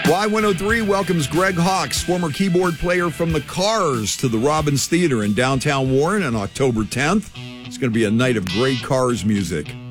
Y103 welcomes Greg Hawkes, former keyboard player from the Cars, to the Robbins Theater in downtown Warren on October 10th. It's going to be a night of great Cars music.